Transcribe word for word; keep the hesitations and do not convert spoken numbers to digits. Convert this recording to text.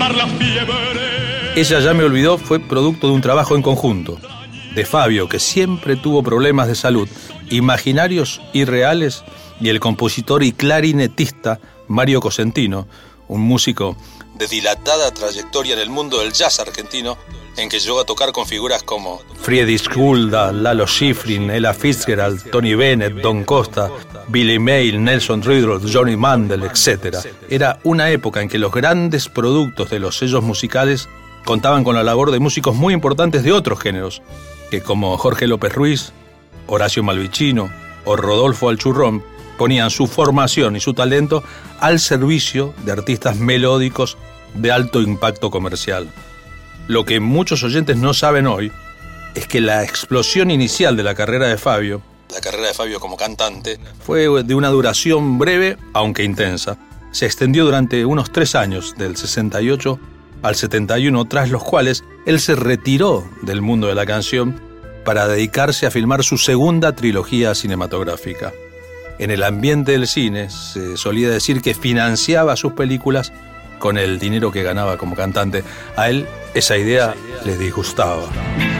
Ella ya me olvidó fue producto de un trabajo en conjunto de Fabio, que siempre tuvo problemas de salud, imaginarios y reales, y el compositor y clarinetista Mario Cosentino, un músico de dilatada trayectoria en el mundo del jazz argentino, en que llegó a tocar con figuras como Friedrich Gulda, Lalo Schifrin, Ella Fitzgerald, Tony Bennett, Don Costa, Billy Mail, Nelson Riddle, Johnny Mandel, etcétera. Era una época en que los grandes productos de los sellos musicales contaban con la labor de músicos muy importantes de otros géneros, que como Jorge López Ruiz, Horacio Malvicino o Rodolfo Alchurrón ponían su formación y su talento al servicio de artistas melódicos de alto impacto comercial. Lo que muchos oyentes no saben hoy es que la explosión inicial de la carrera de Fabio, la carrera de Fabio como cantante, fue de una duración breve, aunque intensa. Se extendió durante unos tres años, del sesenta y ocho al setenta y uno, tras los cuales él se retiró del mundo de la canción para dedicarse a filmar su segunda trilogía cinematográfica. En el ambiente del cine se solía decir que financiaba sus películas con el dinero que ganaba como cantante. A él esa idea le disgustaba.